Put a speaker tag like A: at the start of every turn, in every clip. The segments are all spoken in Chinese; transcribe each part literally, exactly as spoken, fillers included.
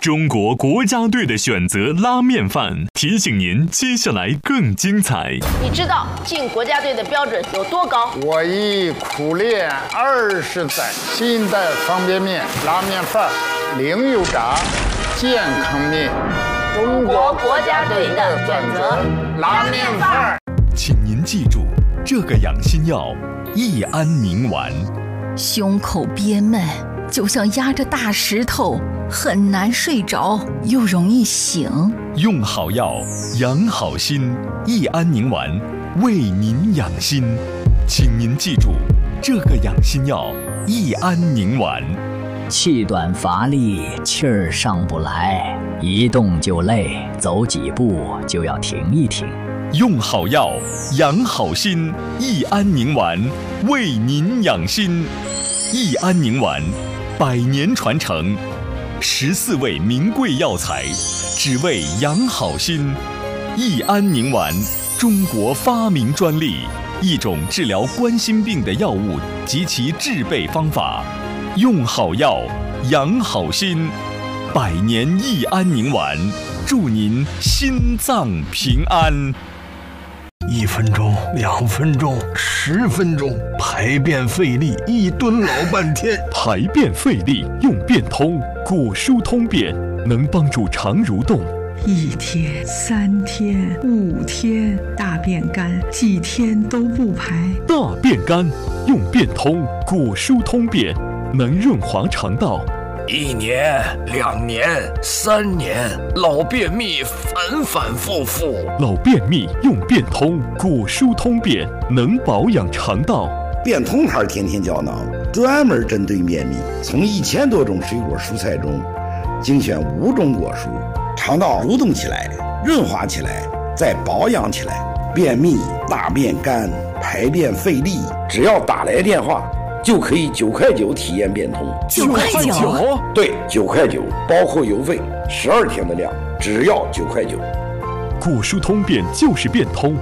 A: 中国国家队的选择拉面饭，提醒您接下来更精彩。
B: 你知道进国家队的标准有多高？
C: 我已苦练二十载，新一代方便面、拉面饭、零油炸、健康面。
B: 中国国家队的选择，拉面饭。
A: 请您记住，这个养心药益安宁丸。
D: 胸口憋闷，就像压着大石头，很难睡着，又容易醒。
A: 用好药，养好心，益安宁丸为您养心。请您记住，这个养心药益安宁丸。
E: 气短乏力，气儿上不来，一动就累，走几步就要停一停。
A: 用好药，养好心，益安宁丸为您养心。益安宁丸，百年传承，十四味名贵药材，只为养好心。益安宁丸，中国发明专利，一种治疗冠心病的药物及其制备方法。用好药，养好心，百年益安宁丸，祝您心脏平安。
F: 一分钟，两分钟，十分钟，排便费力，一蹲老半天。
A: 排便费力用便通，果蔬通便能帮助肠蠕动。
G: 一天、三天、五天，大便干，几天都不排。
A: 大便干用便通，果蔬通便能润滑肠道。
H: 一年、两年、三年，老便秘反反复复。
A: 老便秘用便通，果蔬通便能保养肠道。
I: 便通牌甜甜胶囊专门针对便秘，从一千多种水果蔬菜中精选五种果蔬，肠道蠕动起来，润滑起来，再保养起来。便秘、大便干、排便费力，只要打来电话就可以九块九体验变通。
D: 九块九？
I: 对，九块九，包括邮费，十二天的量，只要九块九。
A: 果蔬通便就是变通。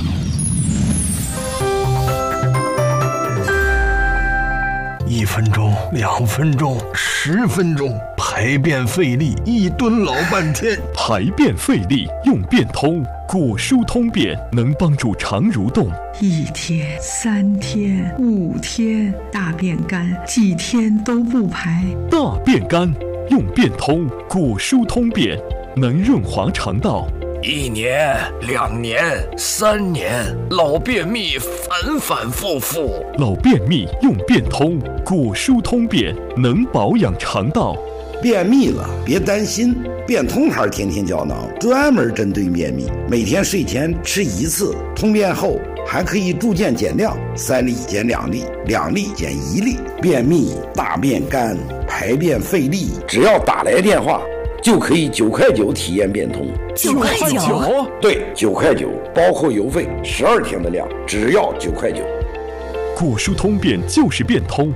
F: 一分钟，两分钟，十分钟，排便费力，一蹲老半天。
A: 排便费力用便通，果蔬通便能帮助肠蠕动。
G: 一天、三天、五天，大便干，几天都不排。
A: 大便干用便通，果蔬通便能润滑肠道。
H: 一年、两年、三年，老便秘反反复复。
A: 老便秘用便通，果蔬通便能保养肠道。
I: 便秘了别担心，便通牌甜甜胶囊专门针对便秘，每天睡前吃一次，通便后还可以逐渐减量，三粒减两粒，两粒减一粒。便秘、大便干、排便费力，只要打来电话就可以九块九体验变通。
D: 九块九？
I: 对，九块九，包括邮费，十二天的量，只要九块九。
A: 果蔬通便就是变通。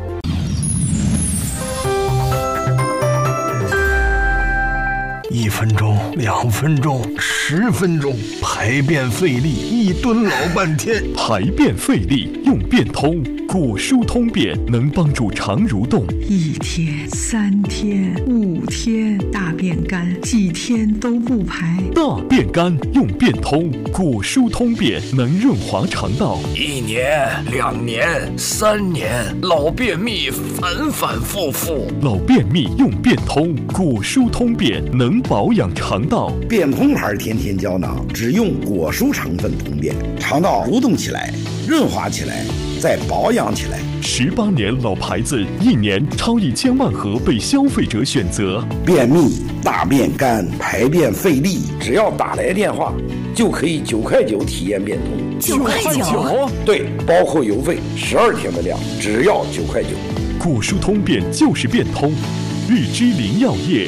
F: 一分钟，两分钟，十分钟，排便费力，一蹲老半天。
A: 排便费力用便通，果蔬通便能帮助肠蠕动。
G: 一天、三天、五天，大便干，几天都不排。
A: 大便干用便通，果蔬通便能润滑肠道。
H: 一年、两年、三年，老便秘反反复复。
A: 老便秘用便通，果蔬通便能保养肠道。
I: 便通牌甜甜胶囊只用果蔬成分通便，肠道蠕动起来，润滑起来，再保养起来。
A: 十八年老牌子，一年超一千万盒被消费者选择。
I: 便秘、大便干、排便费力，只要打来电话就可以九块九体验变通。
D: 九块九？
I: 对，包括邮费，十二天的量，只要九块九。
A: 果蔬通便就是变通，日之林药业。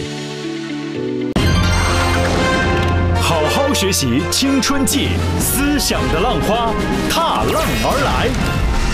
J: 好好学习青春季，思想的浪花踏浪而来。